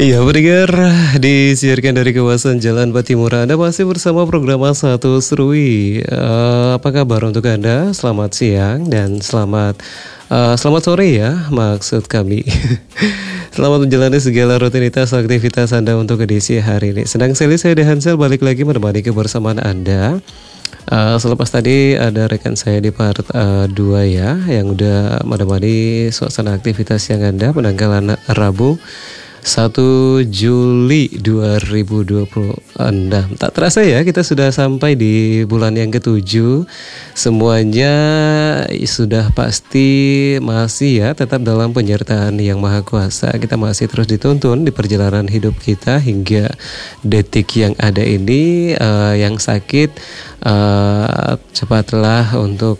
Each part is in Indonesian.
Iya, pendengar, disiarkan dari kawasan Jalan Patimura. Anda masih bersama program Satu Serui. Apa kabar untuk Anda? Selamat siang dan selamat sore ya, maksud kami. Selamat menjalani segala rutinitas aktivitas Anda untuk edisi hari ini. Senang sekali saya Dehansel balik lagi menemani kebersamaan Anda. Selepas tadi ada rekan saya di part 2 ya, yang udah menemani suasana aktivitas yang Anda penanggalan Rabu 1 Juli 2026. Tak terasa ya, kita sudah sampai di bulan yang ke-7. Semuanya sudah pasti masih ya tetap dalam penyertaan Yang Maha Kuasa. Kita masih terus dituntun di perjalanan hidup kita hingga detik yang ada ini. Yang sakit cepatlah untuk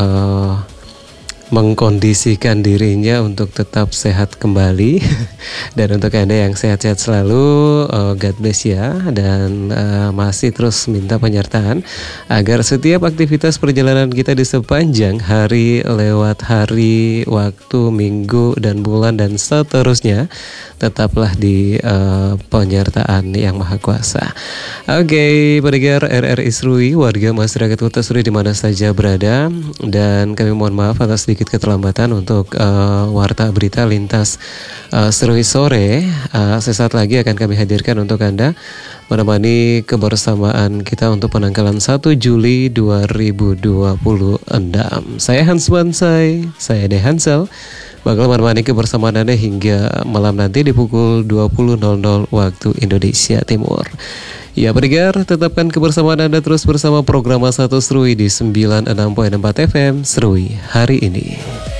mengkondisikan dirinya untuk tetap sehat kembali. Dan untuk Anda yang sehat-sehat selalu, God bless ya. Dan masih terus minta penyertaan agar setiap aktivitas perjalanan kita di sepanjang hari, lewat hari, waktu, minggu, dan bulan, dan seterusnya tetaplah di penyertaan Yang Maha Kuasa. Oke, pendengar RRI Serui, warga masyarakat Kota Serui di mana saja berada, dan kami mohon maaf atas sedikit keterlambatan untuk warta berita lintas Serui sore. Sesaat lagi akan kami hadirkan untuk Anda menemani kebersamaan kita untuk penanggalan 1 Juli 2026. Saya Hans Bansai, saya Dehansel, bakal menemani kebersamaan Anda hingga malam nanti di pukul 20.00 waktu Indonesia Timur. Ya pendengar, tetapkan kebersamaan Anda terus bersama program Satu Serui di 96.4 FM Serui hari ini.